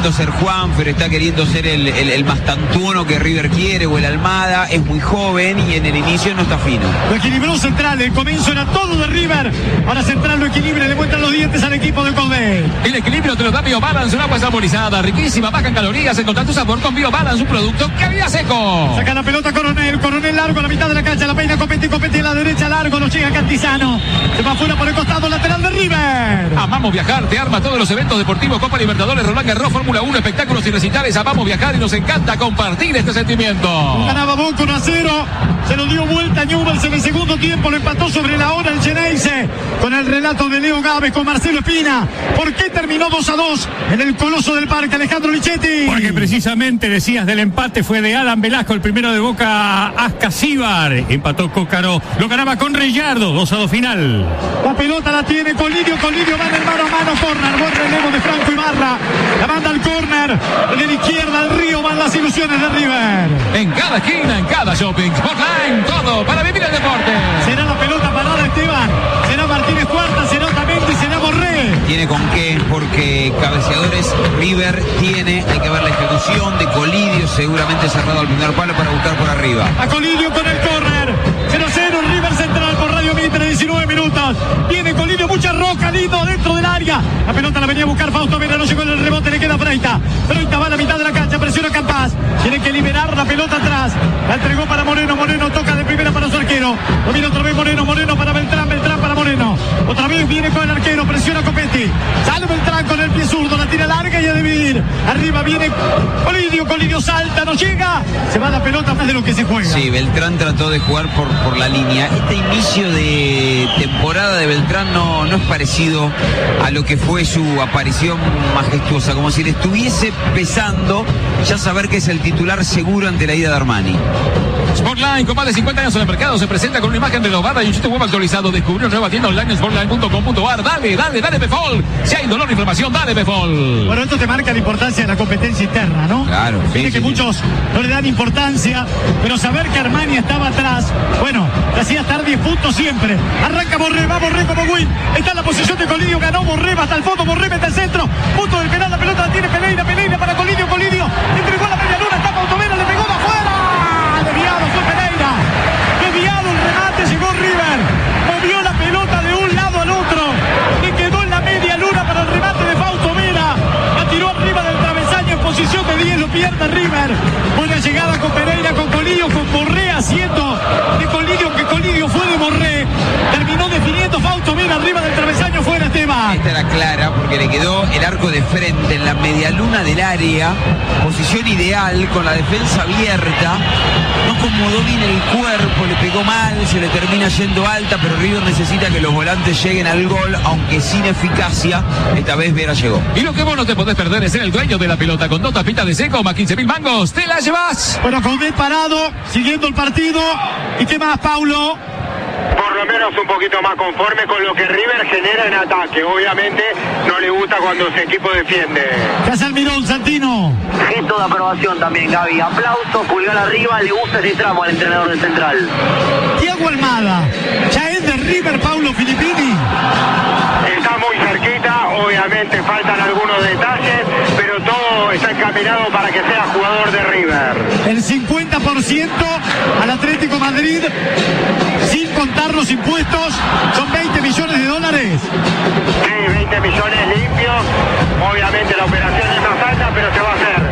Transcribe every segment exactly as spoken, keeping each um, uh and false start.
queriendo ser Juanfer, está queriendo ser el, el, el Mastantuono que River quiere, o el Almada. Es muy joven y en el inicio no está fino. Lo equilibró Central, el comienzo era todo de River. Ahora Central lo equilibra, le muestran los dientes al equipo de Colbert. El equilibrio te lo da BioBalance, una agua saborizada, riquísima, baja en calorías. Encontrar tu sabor con BioBalance, un producto Calidad Seco. Saca la pelota Coronel, Coronel largo a la mitad de la cancha, la peina Copetti, Copetti a la derecha largo, no llega Cantizano. Se va afuera por el costado lateral de River. Amamos viajar, te arma todos los eventos deportivos, Copa Libertadores, Roland Garros, Fórmula uno, espectáculos y recitales. Amamos viajar y nos encanta compartir este sentimiento. Ganaba Boca uno a cero, se lo dio vuelta Newell's en el segundo tiempo, lo empató sobre la hora el Geneise, con el relato de Leo Gávez, con Marcelo Espina. ¿Por qué terminó dos a dos en el Coloso del Parque, Alejandro Lichetti? Porque precisamente decías del empate fue de Alan Velasco, el primero de Boca, Ascasíbar. Empató Cócaro, lo ganaba con Reyardo, dos a dos final. La pelota la tiene Colidio, Colidio va en el mano a mano, córner, buen relevo de Franco Ibarra. La manda al córner, de la izquierda al Río van las ilusiones de River. En cada esquina, en cada shopping, Sportline, todo para vivir el deporte. Será la pelota parada, Esteban. Será Martínez Cuarta, será Otamendi, será Borré. Tiene con qué, porque cabeceadores River tiene, hay que ver la ejecución de Colidio, seguramente cerrado al primer palo para buscar por arriba. A Colidio con el córner. cero a cero River Central por Radio Mitre, diecinueve minutos. Viene Colidio, mucha roca, lindo dentro del área. La pelota la venía a buscar Fausto Vera, no llegó en el rebote, le queda Freita. Freita va a la mitad de la cancha, presiona Campás. Tiene que liberar la pelota atrás. La entregó para Moreno, Moreno toca de primera para su arquero. Lo viene otra vez Moreno, Moreno para Beltrán, Beltrán para Moreno. Otra vez viene con el arquero, presiona Copetti. Sale Beltrán con el pie zurdo, la tira larga y a dividir. Arriba viene Colidio, Colidio salta, no llega. Se va la pelota más de lo que se juega. Sí, Beltrán trató de jugar por, por la línea. Este inicio de temporada de Beltrán no, no es parecido a lo que fue su aparición majestuosa, como si le estuviese pesando ya saber que es el titular seguro ante la ida de Armani. Sportline, con más de cincuenta años en el mercado, se presenta con una imagen renovada y un sitio web actualizado. Descubrió una nueva tienda online, sportline punto com punto ar. Dale, dale, dale, Befol. Si hay dolor o inflamación, dale, Befol. Bueno, esto te marca la importancia de la competencia interna, ¿no? Claro. Tiene sí, que sí, muchos no le dan importancia, pero saber que Armani estaba atrás, bueno, te hacía estar diez puntos siempre. Arranca Borré, va Borré como Win. Está en la posición de Colidio, ganó Borré, va hasta el fondo, Borré mete el centro. Punto del penal, la pelota la tiene Pereira, Pereira para Colidio, Colidio. Entregó a la media luna, está Pautomera, le pegó de afuera. Desviado fue Pereira. Desviado el remate, llegó River. Movió la pelota de un lado al otro. Le quedó en la media luna para el remate de Fausto Vera. La tiró arriba del travesaño en posición de diez, lo pierde River. Buena llegada con Pereira, con Colidio, con Borré haciendo de Colidio, que Colidio fue de Borré. Terminó definiendo Fausto Vera arriba del travesaño, fuera Esteban. Esta era clara porque le quedó el arco de frente en la medialuna del área, posición ideal con la defensa abierta. No acomodó bien el cuerpo, le pegó mal, se le termina yendo alta, pero River necesita que los volantes lleguen al gol, aunque sin eficacia. Esta vez Vera llegó. Y lo que vos no te podés perder es ser el dueño de la pelota. Con dos tapitas de seco más quince mil mangos, te la llevas. Bueno, con él parado, siguiendo el partido. ¿Y qué más, Paulo? Por lo menos un poquito más conforme con lo que River genera en ataque. Obviamente no le gusta cuando su equipo defiende. ¿Qué hace Almirón, Santino? Gesto de aprobación también, Gaby. Aplauso, pulgar arriba, le gusta ese tramo al entrenador de Central. Thiago Almada, ¿ya es de River Paulo Filippini? Está muy cerquita, obviamente faltan algunos detalles, pero todo está encaminado para que sea jugador de River. El cincuenta por ciento al Atlético Madrid, sin contar los impuestos, son veinte millones de dólares. Sí, veinte millones limpios. Obviamente la operación es más alta, pero se va a hacer.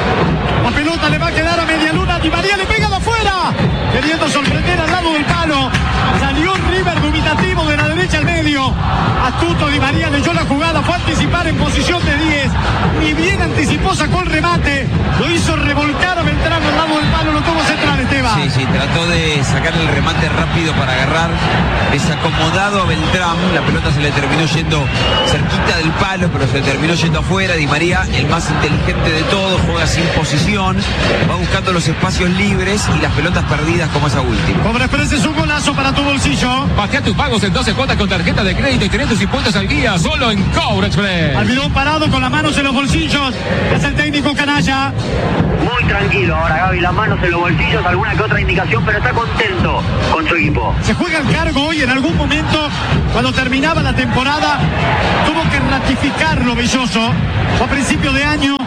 La pelota le va a quedar a media luna. Di María le pega de afuera, queriendo sorprender al lado del palo. Salió River dubitativo de la derecha al medio. Astuto Di María leyó la jugada, fue a anticipar en posición de diez. Y bien anticipó, sacó el remate. Lo hizo revolcar a Beltrán al lado del palo, lo tuvo central, Esteban. Sí, sí, trató de sacar el remate rápido para agarrar. Desacomodado a Beltrán, la pelota se le terminó yendo cerquita del palo, pero se terminó yendo afuera. Di María, el más inteligente de todos, juega sin posición, va buscando los espacios libres y las pelotas perdidas como esa última. Cobra Express es un golazo para tu bolsillo. Bajea tus pagos en doce cuotas con tarjeta de crédito y tenés tus impuestos al día solo en Cobra Express. Almirón parado con las manos en los bolsillos. Es el técnico canalla. Muy tranquilo ahora, Gaby, las manos en los bolsillos, alguna que otra indicación, pero está contento con su equipo. Se juega el cargo hoy. En algún momento, cuando terminaba la temporada, tuvo que ratificarlo Belloso. Fue a principio de año,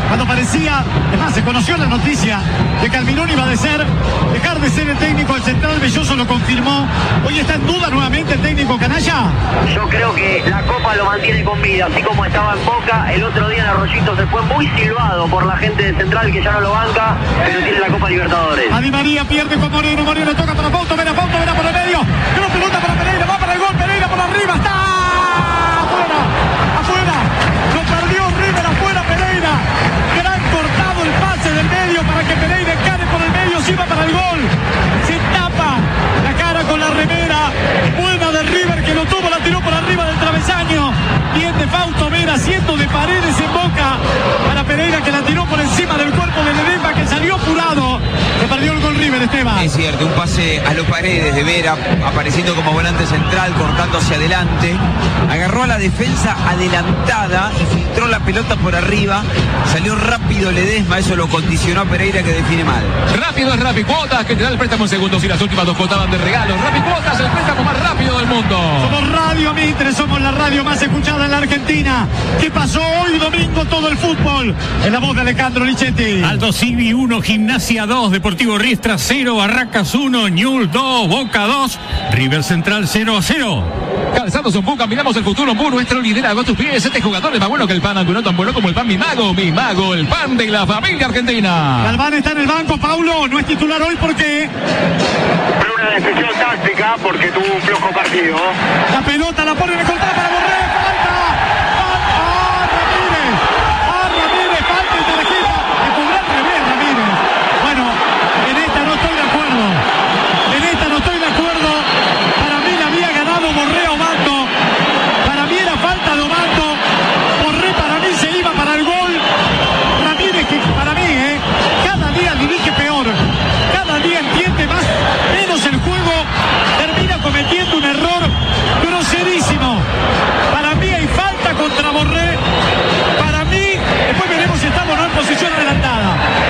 cuando parecía, además se conoció la noticia de que Almirón iba a ser, dejar de ser el técnico del Central. Belloso lo confirmó. Hoy está en duda nuevamente el técnico canalla. Yo creo que la Copa lo mantiene con vida, así como estaba en Boca. El otro día en Arroyito se fue muy silbado por la gente de Central, que ya no lo banca, pero tiene la Copa Libertadores. A Di María pierde con Moreno, Moreno toca para Pauto, Vera, Pauto, Vera por el medio, pero pelota para Pereira, va para el gol, Pereira por arriba, está afuera, afuera, lo perdió River, afuera Pereira, gran cortado el pase del medio para que Pereira encare por el medio, sí va para el gol, se tapa la cara con la remera, buena de River que lo tuvo, la tiró por arriba del travesaño, bien de Fausto Vera, haciendo de Paredes en Boca, para Pereira que la tiró por encima del cuerpo de Ledesma, que salió apurado, se perdió el gol River, Esteban. Es cierto, un pase a los Paredes de Vera, apareciendo como volante central, cortando hacia adelante, agarró a la defensa adelantada y filtró la pelota por arriba, salió rápido Ledesma, eso lo condicionó a Pereira, que define mal. Rápido es Rapicuotas, que te da el préstamo en segundos y las últimas dos cuotas van de regalo. Rapicuotas, el préstamo más rápido del mundo. Somos Radio Mitre, somos la radio más escuchada en la Argentina. ¿Qué pasó hoy domingo? Todo el fútbol en la voz de Alejandro Lichetti. Aldo Civi uno, Gimnasia dos, Deportivo Riestra cero, Barracas uno, Ñul dos, Boca dos, River Central cero a cero. Calzados Ombuca, miramos el futuro, Ombu, nuestro liderazgo a tus pies. Este jugador es más bueno que el pan, aunque no tan bueno como el pan Mi Mago. Mi Mago, el pan de la familia argentina. Galván está en el banco, Paulo, no es titular hoy porque... Por una decisión táctica, porque tuvo un flojo partido. La pelota la pone en el contra para Borré, falta. ¡Ah, Ramírez! ¡Ah, Ramírez! Falta y tarjeta. Que cobrar al revés, Ramírez. Bueno, en esta no estoy de acuerdo. En esta no estoy de acuerdo. Para mí la había ganado Borré a Obando. Para mí era falta de Obando. Borré para mí se iba para el gol. Ramírez, que para mí, ¿eh? Cada día dirige peor. Cada día entiende más, menos el juego. Termina cometiendo un error groserísimo. Para mí hay falta contra Borré. Para mí, después veremos si estamos o no en posición adelantada.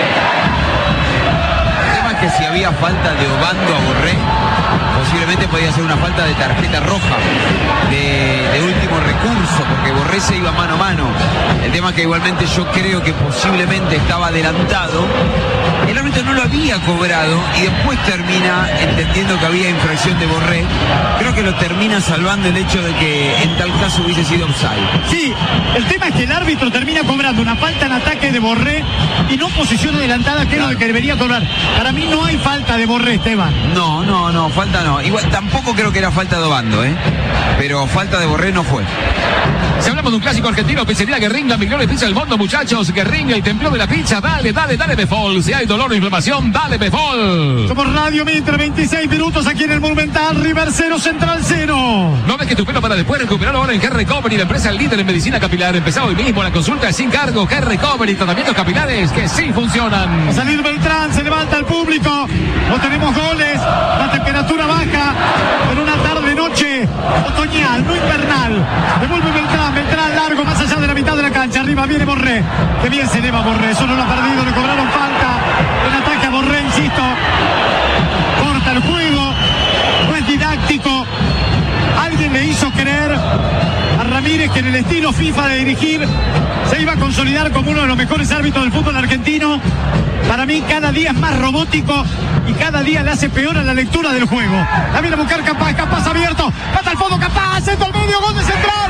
El tema es que si había falta de Obando a Borré, posiblemente podía ser una falta de tarjeta roja, de, de último recurso, porque Borré se iba mano a mano. El tema es que igualmente yo creo que posiblemente estaba adelantado. El árbitro no lo había cobrado y después termina entendiendo que había infracción de Borré. Creo que lo termina salvando el hecho de que en tal caso hubiese sido offside. Sí, el tema es que el árbitro termina cobrando una falta en ataque de Borré y no posición adelantada, que es lo que debería cobrar. Para mí no hay falta de Borré, Esteban. No, no, no, falta no. Igual tampoco creo que era falta de Obando, ¿eh? Pero falta de Borré no fue. Si hablamos de un clásico argentino, pizzería Guerringa, mejores pizza del mundo, muchachos. Guerringa, el templo de la pizza. Dale, dale, dale, Befol. Si hay dolor o inflamación, dale, Befol. Somos Radio Mitre, veintiséis minutos aquí en el Monumental. River cero, Central cero. No ves que tu pelo para después recuperarlo ahora en Hair Recovery, la empresa líder en medicina capilar. Empezá hoy mismo, la consulta es sin cargo. Hair Recovery, tratamientos capilares que sí funcionan. A salir Beltrán, se levanta el público. No tenemos goles, la temperatura baja. En una tarde-noche otoñal, no invernal. Devuelve Beltrán, Beltrán largo, más allá de la mitad de la cancha. Arriba viene Borré. Que bien se eleva Borré, solo lo ha perdido, le cobraron falta. En ataque a Borré, insisto. Corta el juego, no es didáctico. Alguien le hizo creer a Ramírez que en el estilo FIFA de dirigir se iba a consolidar como uno de los mejores árbitros del fútbol argentino. Para mí cada día es más robótico y cada día le hace peor a la lectura del juego. La viene a buscar Capaz, Capaz abierto, pata al fondo, Capaz, centro al medio, gol de Central.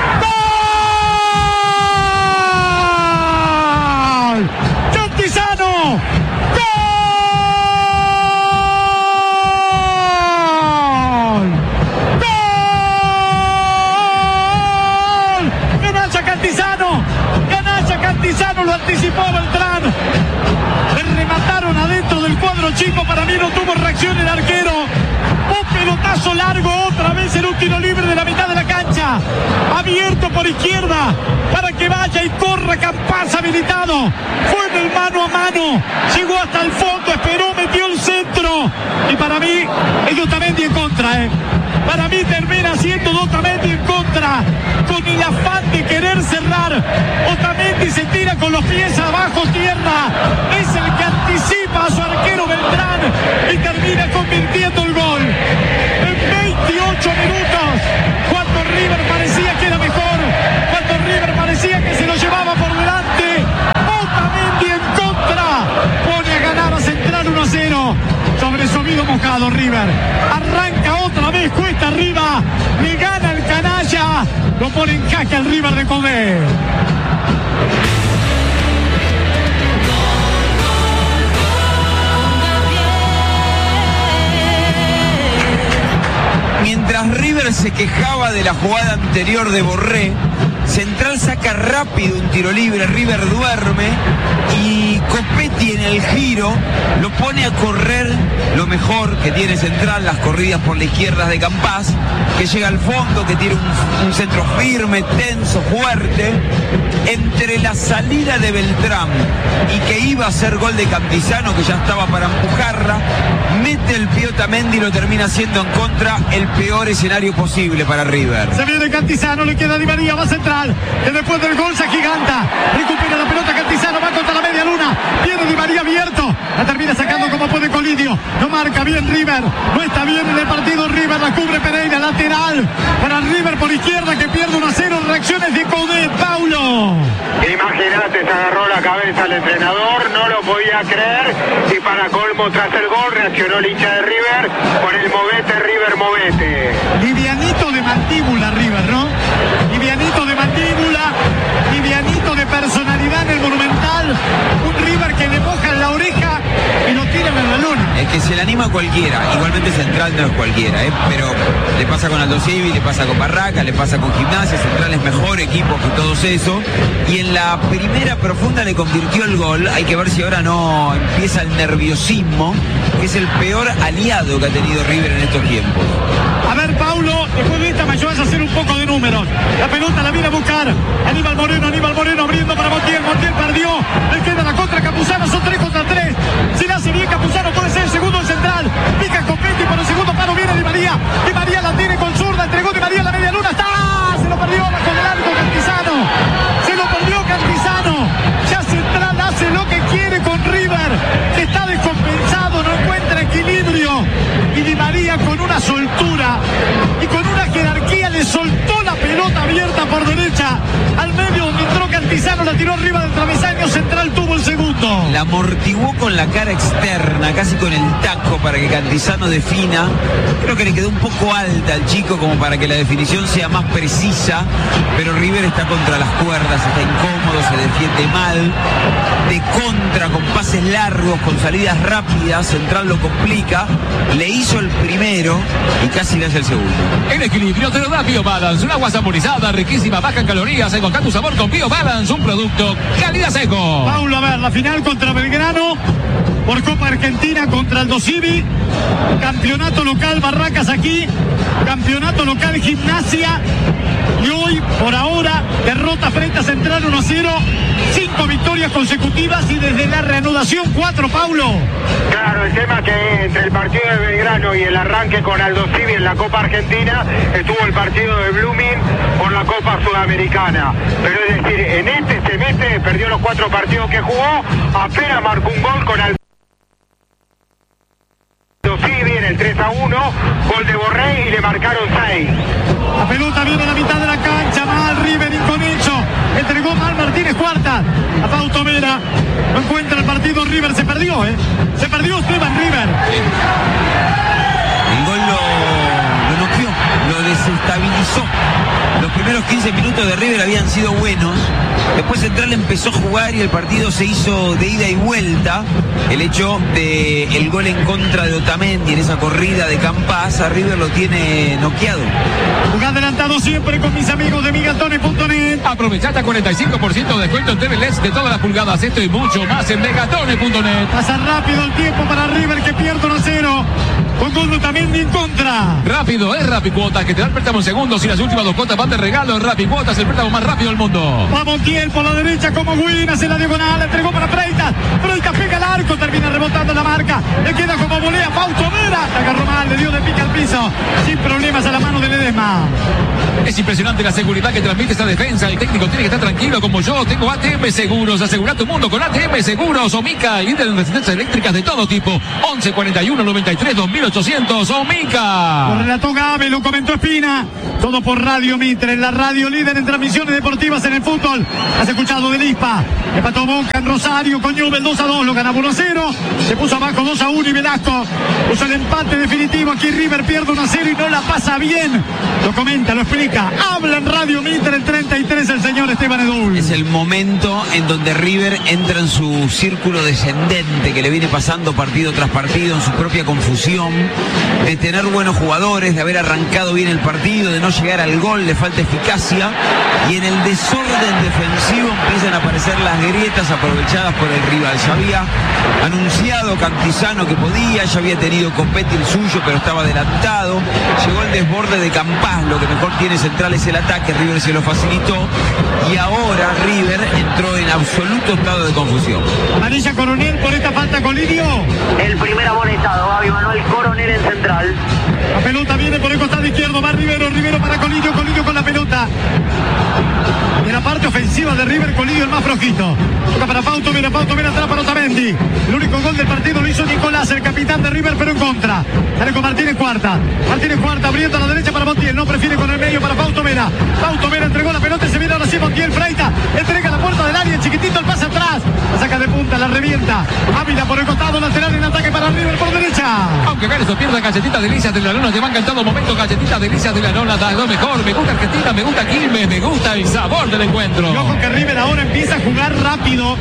¡Gol! ¡Cantizano! ¡Gol! ¡Gol! ¡Canalla Cantizano! ¡Canalla Cantizano! Lo anticipó Beltrán. Le remataron adentro del cuadro chico. Para mí no tuvo reacción el arquero. Un pelotazo largo, otra vez en un tiro libre de la mitad de la cancha. Abierto por izquierda para que vaya y corra Capaz habilitado. Fue en el mano a mano. Llegó hasta el fondo, esperó, metió el centro. Y para mí es Otamendi en contra, ¿eh? Para mí termina siendo Otamendi en contra. Con el afán de querer cerrar. Otamendi se tira con los pies abajo, tierra. Es el que anticipa a su arquero Beltrán y termina convirtiendo el gol. En veintiocho minutos, cuando River parecía que era mejor, cuando River parecía que se lo llevaba por delante, ataque al River de Coudet. Mientras River se quejaba de la jugada anterior de Borré, Central saca rápido un tiro libre, River duerme y Copetti en el giro lo pone a correr lo mejor que tiene Central, las corridas por la izquierda de Campás, que llega al fondo, que tiene un, un centro firme, tenso, fuerte. Entre la salida de Beltrán y que iba a ser gol de Cantizano, que ya estaba para empujarla, mete el pie Otamendi y lo termina haciendo en contra, el peor escenario posible para River. Se viene Cantizano, le queda Di María, va Central, que después del gol se agiganta, recupera la pelota Cantizano, va contra la media luna, viene Di María abierto, la termina sacando como puede Colidio, no marca bien River, no está bien en el partido River, la cubre Pereira, lateral para River por izquierda, que pierde uno a cero, reacciones de Coudet, Paulo. Imagínate, se agarró la cabeza el entrenador, no lo podía creer y para colmo tras el gol reaccionó el hincha de River con el movete, River, movete. Livianito de mandíbula River, ¿no? Livianito de mandíbula, livianito de personalidad en el Monumental, un River que le moja la oreja y lo tiran en la luna. Es que se le anima a cualquiera, igualmente Central no es cualquiera, ¿eh? Pero le pasa con Aldo Civi, le pasa con Barraca, le pasa con Gimnasia, Central es mejor equipo que todos esos, y en la primera profunda le convirtió el gol, hay que ver si ahora no empieza el nerviosismo, que es el peor aliado que ha tenido River en estos tiempos. A ver, Paulo, después de esta me ayudas a hacer un poco de números. La pelota la viene a buscar Aníbal Moreno, Aníbal Moreno abriendo para Montiel, Montiel perdió, le queda la contra Campuzano, son tres contra tres. Si la hace bien Campuzano puede ser el segundo en Central, pica Copetti por el segundo paro, viene Di María, Di María la tiene con zurda, entregó Di María a la media luna, está, se lo perdió bajo el arco Cantizano, se lo perdió Cantizano, ya Central hace lo que quiere con River, que está descompensado, no encuentra equilibrio, y Di María con una soltura y con una jerarquía le soltó la pelota abierta por derecha al medio donde entró Cantizano, la tiró arriba del travesaño, Central tuvo el segundo. La amortiguó con la cara externa, casi con el taco para que Cantizano defina. Creo que le quedó un poco alta al chico como para que la definición sea más precisa, pero River está contra las cuerdas, está incómodo, se defiende mal, de contra, con pases largos, con salidas rápidas, Central lo complica, le hizo el primero y casi le hace el segundo. En equilibrio te lo da BioBalance, una agua saborizada, riquísima, baja en calorías, encontrar tu sabor con BioBalance, un producto calidad seco. Paulo, a ver, la final contra Belgrano por Copa Argentina contra Aldo Civi, campeonato local Barracas aquí, campeonato local Gimnasia, y hoy por ahora derrota frente a Central uno a cero, cinco victorias consecutivas y desde la reanudación cuatro, Paulo. Claro, el tema que entre el partido de Belgrano y el arranque con Aldo Civi en la Copa Argentina estuvo el partido de Blooming por la Copa Sudamericana, pero es decir, en este semestre perdió los cuatro partidos que jugó, apenas marcó un gol con Aldo Civi en el tres a uno, gol de Borré y le marcaron seis. La pelota viene a la mitad de la cancha, mal River inconexo, entregó mal Martínez Cuarta, a Pau Tomera, no encuentra el partido River, se perdió, ¿eh? Se perdió Esteban River. El gol lo, lo noqueó, lo desestabilizó. Los primeros quince minutos de River habían sido buenos. Después Central empezó a jugar y el partido se hizo de ida y vuelta. El hecho de el gol en contra de Otamendi en esa corrida de Campás, a River lo tiene noqueado. Juega adelantado siempre con mis amigos de Megatones punto net. Aprovechate a cuarenta y cinco por ciento de descuento en T V L E D de todas las pulgadas. Esto y mucho más en Megatones punto net. Pasa rápido el tiempo para River, que pierde uno a cero. Con gol de Otamendi en contra. Rápido, es Rapicuotas, que te da el préstamo en segundos y las últimas dos cuotas van de regalo. Rapicuotas, el préstamo más rápido del mundo. Va Montiel por la derecha como Win, hace la diagonal, entregó para Freitas. Freitas pega al arco, termina rebotando la marca. Le queda como volea Pau Tomera. Agarró mal, le dio de pica al piso. Sin problemas a la mano de Ledesma. Es impresionante la seguridad que transmite esta defensa. El técnico tiene que estar tranquilo como yo. Tengo A T M Seguros. Asegura tu mundo con A T M Seguros. Omica, líder en resistencias eléctricas de todo tipo. once cuarenta y uno noventa y tres dos mil ochocientos. Omica. Lo relató Gabe, lo comentó Espina. Todo por Radio Mitre, la radio líder en transmisiones deportivas en el fútbol. Has escuchado de Lispa. Empató Boca en Rosario con Newell dos a dos. Lo gana Burlando. uno a cero. Se puso abajo dos a uno y Velasco puso el empate definitivo. Aquí River pierde uno a cero y no la pasa bien. Lo comenta, lo explica. Habla en Radio Mitre el treinta y tres el señor Esteban Edul. Es el momento en donde River entra en su círculo descendente que le viene pasando partido tras partido, en su propia confusión, de tener buenos jugadores, de haber arrancado bien el partido, de no llegar al gol, le falta eficacia, y en el desorden defensivo empiezan a aparecer las grietas aprovechadas por el rival. Ya había anunciado Cantizano que podía, ya había tenido Copetti el suyo, pero estaba adelantado. Llegó el desborde de Campás, lo que mejor tiene central es el ataque, River se lo facilitó, y ahora River entró en absoluto estado de confusión. Amarilla Coronel por esta falta con Lidio. El primer amonestado, Gaby Manuel Coronel en central. La pelota viene por el costado izquierdo, va Rivero, Rivero para Colidio, Colidio con la pelota. De la parte ofensiva de River, Colidio el más flojito. Toca para Fausto Vera, Fausto Vera atrás para Otamendi. El único gol del partido lo hizo Nicolás, el capitán de River, pero en contra. Sale con Martínez Cuarta. Martínez Cuarta abriendo a la derecha para Montiel, no prefiere con el medio para Fausto Vera. Fausto Vera entregó la pelota y se viene ahora sí Montiel, Freita. Entrega la puerta del área, chiquitito el pase atrás. La saca de punta, la revienta. Ávila por el costado, lateral en ataque para River por derecha. Aunque Gareth pierda, Galletitas Delicias de la Lona te van en todo momento. Galletitas Delicias de la Lona da lo mejor. Me gusta Argentina, me gusta Quilmes, me gusta el sabor del encuentro. Y ojo que River ahora empieza a jugar rápido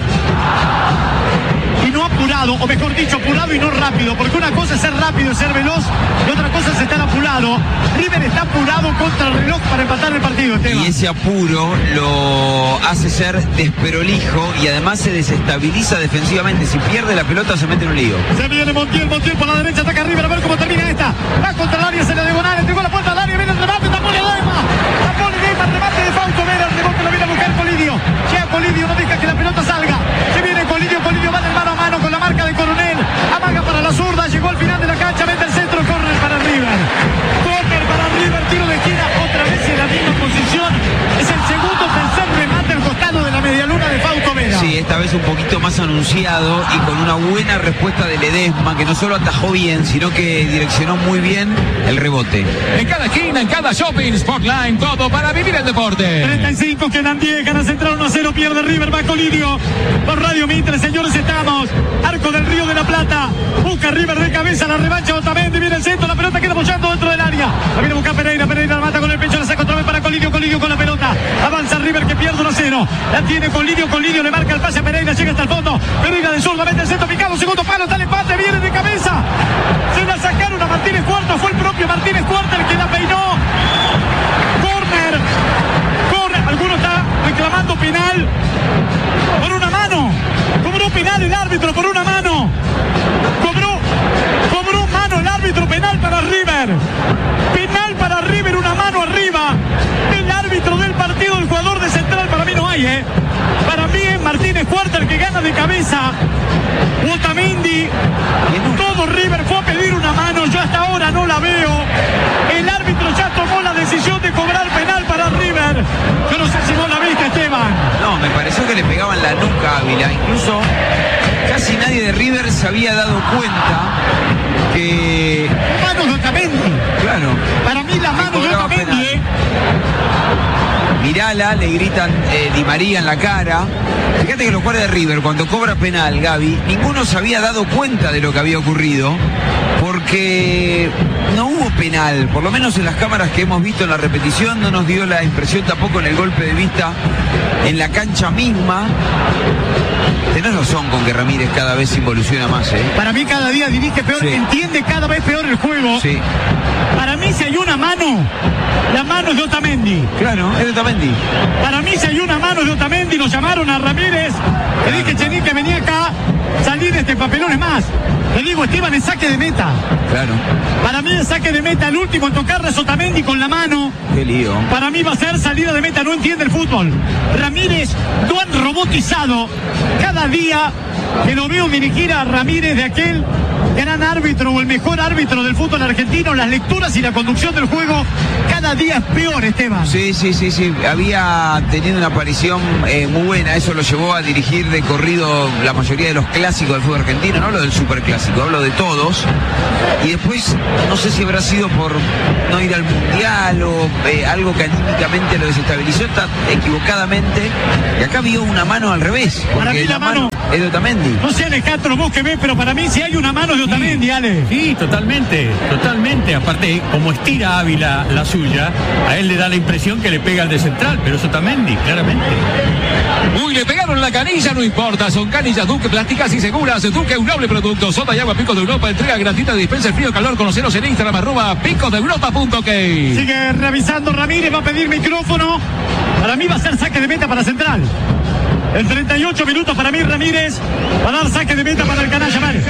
y no apurado, o mejor dicho, apurado y no rápido, porque una cosa es ser rápido y ser veloz, y otra cosa es estar apurado. River está apurado contra el reloj para empatar el partido, Esteban. Y ese apuro lo hace ser desperolijo y además se desestabiliza defensivamente. Si pierde la pelota se mete en un lío. Se viene Montiel, Montiel por la derecha, ataca River, a ver cómo termina esta. Va contra el área, se la diagonal, entregó la puerta al área, viene el remate, tapó Ledesma, tapó Ledesma, remate de Fausto Vera, el rebote lo viene a buscar Colidio. Llega Colidio, no deja que la pelota salga. Se viene Colidio, Colidio va del mano a mano con la marca de Coronel. Amaga para la zurda, llegó al final de la cancha, mete el centro, córner para River. Córner para River, tiro de esquina, otra vez en la misma posición. Es el segundo, tercer remate al costado de la medialuna de Fausto Vera. Sí, esta vez un poquito más anunciado y con una buena respuesta de Ledesma, que no solo atajó bien, sino que direccionó muy bien el rebote. En cada esquina, en cada shopping, Sportline, todo para vivir el deporte. treinta y cinco, quedan diez, gana Central uno a cero, pierde River, va Colidio. Por Radio Mitre, señores, estamos. Arco del Río de la Plata. Busca River de cabeza, la revancha Otamendi, viene el centro, la pelota queda apoyando dentro del área. La viene a buscar Pereira, Pereira la mata con el pecho, la saca otra vez para Colidio, Colidio con la pelota. Avanza River que pierde uno a cero. La tiene Colidio, Colidio le marca el pase a Pereira, llega hasta el fondo. Pereira de zurda, mete el centro picado, segundo palo, está el empate, viene de cabeza. Se la sacaron a Martínez Cuarta, fue el propio Martínez Cuarta el que la peinó. Corner. Corner. Alguno está reclamando penal por una mano. Cobró penal el árbitro por una mano. Cobró, cobró mano el árbitro, penal para River. Penal para River, una mano arriba. El árbitro del partido, el jugador de Central, para mí no hay, ¿eh? Para mí es Martínez Cuarta el que gana de cabeza. Otamendi. Todo River fue a pedir una mano, yo hasta ahora no la veo. El árbitro ya tomó la decisión de cobrar penal para River. Yo no sé si vos la viste, Esteban. No, me pareció que le pegaban la nuca a Ávila. Incluso casi nadie de River se había dado cuenta que... Manos de Otamendi. Claro. Para mí la mano de cobraba Otamendi, penal. ¿eh? Mirala, le gritan eh, Di María en la cara. Fíjate que los jugadores de River, cuando cobra penal, Gaby, ninguno se había dado cuenta de lo que había ocurrido, porque no hubo penal, por lo menos en las cámaras que hemos visto en la repetición, no nos dio la impresión tampoco en el golpe de vista en la cancha misma. Tenés razón con que Ramírez cada vez involuciona más, ¿eh? Para mí cada día dirige peor, Sí. entiende cada vez peor el juego. Sí. Para mí si hay una mano, la mano es de Otamendi. Claro, es de Otamendi. Para mí si hay una mano de Otamendi, lo llamaron a Ramírez. Le dije, Chení, que venía acá, salir de este papelón es más. Le digo, Esteban, es saque de meta. Claro. Para mí es saque de meta, el último en tocarle es Otamendi con la mano. Qué lío. Para mí va a ser salida de meta, no entiende el fútbol. Ramírez lo han robotizado. Cada día que lo veo dirigir a Ramírez, de aquel gran árbitro o el mejor árbitro del fútbol argentino, las lecturas y la conducción del juego cada día es peor, Esteban. Sí, sí, sí, sí. Había tenido una aparición eh, muy buena. Eso lo llevó a dirigir de corrido la mayoría de los clásicos del fútbol argentino. No hablo del superclásico, hablo de todos. Y después, no sé si habrá sido por no ir al mundial o eh, algo que anímicamente lo desestabilizó, está equivocadamente. Y acá vio una mano al revés. Para mí la mano es de Otamendi. No sé, Alejandro, vos que ves, pero para mí si hay una mano de Otamendi, Ale. Sí, totalmente, totalmente. Aparte, como estira Ávila la suya, a él le da la impresión que le pega al de central, pero es Otamendi, claramente. Uy, le pegaron la canilla, no importa. Son canillas Duque, plásticas y seguras. Duque, un noble producto. Soda y agua Picos de Europa. Entrega gratuita de dispensa el frío calor. Conoceros en Instagram, arroba picos de europa punto ok. Sigue revisando Ramírez, va a pedir micrófono. Para mí va a ser saque de meta para Central. En treinta y ocho minutos para mí Ramírez va a dar saque de meta para el canalla Márez.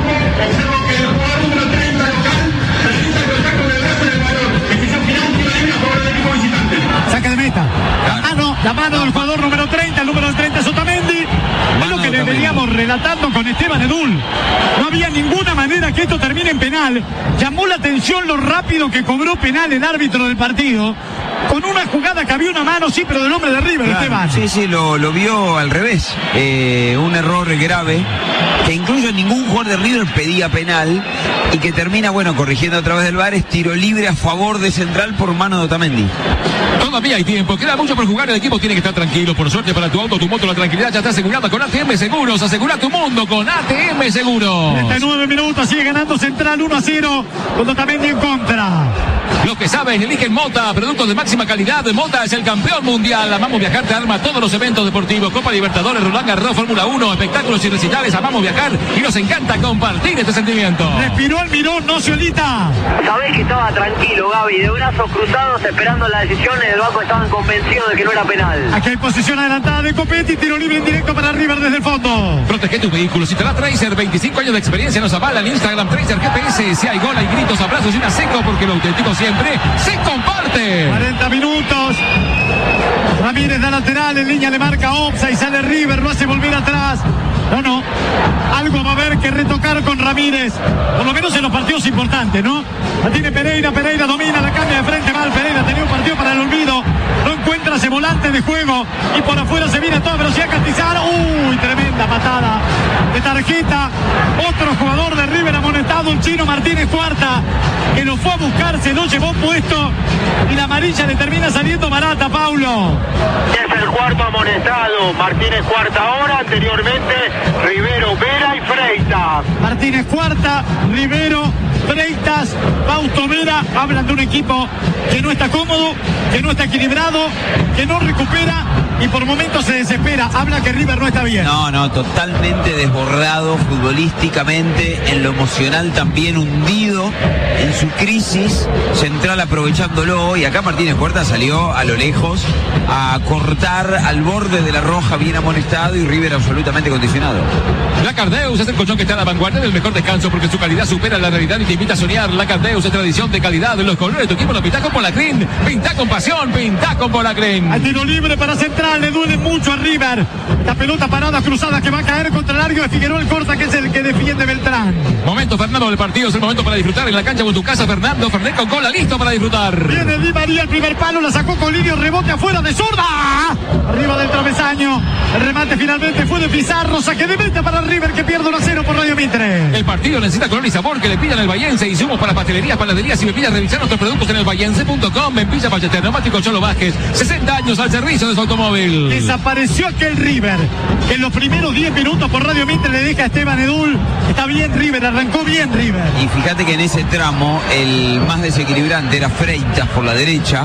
Saque de meta. La mano, la mano del jugador número treinta, el número del treinta es Otamendi. Es lo que le veníamos relatando con Esteban Edul. No había ninguna manera que esto termine en penal. Llamó la atención lo rápido que cobró penal el árbitro del partido. Con una jugada que había una mano, sí, pero del hombre de River, claro, Esteban. Sí, sí, lo, lo vio al revés. Eh, un error grave que incluso ningún jugador de River pedía penal y que termina, bueno, corrigiendo a través del V A R, es tiro libre a favor de Central por mano de Otamendi. Todavía hay tiempo, queda mucho por jugar, el equipo tiene que estar tranquilo. Por suerte para tu auto, tu moto, la tranquilidad ya está asegurada con A T M Seguros. Asegura tu mundo con A T M Seguros. treinta y nueve minutos, sigue ganando Central uno a cero, con Otamendi en contra. Los que saben, eligen Mota, productos de máxima calidad. Mota es el campeón mundial. Amamos Viajar te arma todos los eventos deportivos. Copa Libertadores, Roland Garros, Fórmula uno, espectáculos y recitales. Amamos viajar y nos encanta compartir este sentimiento. Respiró el Mirón, no Ciolita. Sabés que estaba tranquilo, Gaby, de brazos cruzados esperando la decisión. En el banco estaban convencidos de que no era penal. Aquí hay posición adelantada de Copetti, tiro libre en directo para River desde el fondo. Protege tu vehículo. Si te da Tracer, veinticinco años de experiencia nos avalan. Instagram Tracer G P S. Si hay gol, hay gritos, abrazos y una seco, porque lo auténtico siempre se comparte. cuarenta minutos. Ramírez da lateral, en línea le marca Opsa y sale River, lo hace volver atrás. No, no, algo va a haber que retocar con Ramírez, por lo menos en los partidos importantes, ¿no? La tiene Pereira, Pereira domina, la cambia de frente mal, Pereira tenía un partido para el olvido, no encuentra ese volante de juego y por afuera se viene a toda velocidad Cantizar. Uy, tremenda patada de tarjeta, otro jugador de River amonestado, el chino Martínez Cuarta, que lo fue a buscar, se lo llevó puesto y la amarilla le termina saliendo barata, Paulo. Es el cuarto amonestado, Martínez Cuarta ahora, anteriormente Rivero, Vera y Freitas. Martínez Cuarta, Rivero, Freitas, Fausto Vera, hablan de un equipo que no está cómodo, que no está equilibrado, que no recupera y por momentos se desespera. Habla que River no está bien. No, no, totalmente desbordado futbolísticamente, en lo emocional también hundido en su crisis, Central aprovechándolo, y acá Martínez Cuarta salió a lo lejos a cortar al borde de la roja, bien amonestado, y River absolutamente condicionado. La Cardeus es el colchón que está a la vanguardia del mejor descanso porque su calidad supera la realidad y te invita a soñar. La Cardeus es tradición de calidad en los colores de tu equipo. Lo pintá con Polacrin, pintá con pasión, pintá con Polacrin. Al tiro libre para Central, le duele mucho a River. La pelota parada cruzada que va a caer contra el largo de Figueroa el Corta, que es el que defiende Beltrán. Momento, Fernando, del partido, es el momento para disfrutar en la cancha o en tu casa. Fernando Fernet con cola, listo para disfrutar. Viene Di María, el primer palo, la sacó Colidio, rebote afuera de zurda. Arriba del travesaño. El remate finalmente fue de Pizarro. Saque de meta para River, que pierde uno a cero por Radio Mitre. El partido necesita color y sabor que le pidan al Bahiense. Insumos para pastelerías, panaderías y bebidas. Revisar nuestros productos en el bahiense punto com. En Villa Ballester, Neumático Cholo Vázquez. sesenta años al servicio de su automóvil. Desapareció aquel River. En los primeros diez minutos por Radio Mitre le deja a Esteban Edul. Está bien River, arrancó bien River. Y fíjate que en ese tramo el más desequilibrante era Freitas por la derecha.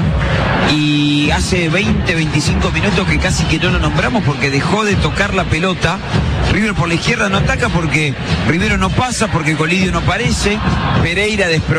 Y hace veinte, veinticinco minutos que casi que no lo nombramos porque dejó de tocar la pelota. River por la izquierda no ataca porque Rivero no pasa, porque Colidio no aparece. Pereira despro